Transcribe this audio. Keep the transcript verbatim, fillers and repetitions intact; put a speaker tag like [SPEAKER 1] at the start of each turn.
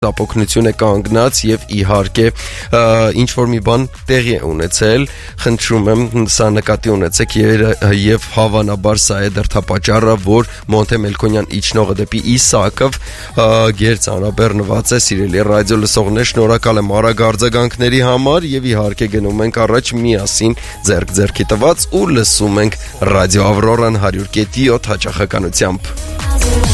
[SPEAKER 1] ապօգնություն է կանգնած եւ իհարկե ինչ որ մի բան տեղի է ունեցել, խնդրում եմ սա նկատի ունեցեք եւ հավանաբար սա է դրդապատճառը, որ Մոնտե Մելքոնյան իջնողը դեպի Իսակով գերծանրաբեռնված է, սիրելի ռադիո լսողներ, շնորհակալ եմ արագ արձագանքների համար եւ իհարկե գնում ենք առաջ միասին ձեռք ձեռքի տված ու լսում ենք ռադիո Ավրորան one hundred point seven հաճախականությամբ։